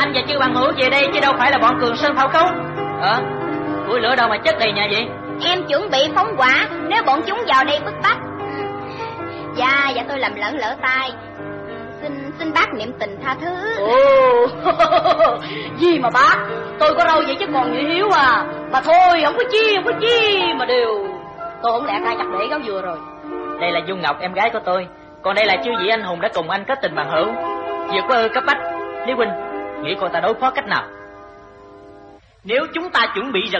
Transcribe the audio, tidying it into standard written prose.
anh và Chư Bằng Hữu về đây chứ đâu phải là bọn Cường Sơn Thảo Cấu. Củi lửa đâu mà chất đầy nhà vậy? Em chuẩn bị phóng hỏa nếu bọn chúng vào đây bức bách. Dạ tôi lầm lẫn lỡ tay. Xin bác niệm tình tha thứ. Gì mà bác, tôi có râu vậy chứ còn Nhị Hiếu à. Mà thôi, không có chi mà đều. Tôi không lẽ cai chắc để gáo dừa rồi. Đây là Dung Ngọc, em gái của tôi. Còn đây là chư vị anh hùng đã cùng anh kết tình bằng hữu. Việc của ư cấp bách, Lý huynh nghĩ cô ta đối phó cách nào? Nếu chúng ta chuẩn bị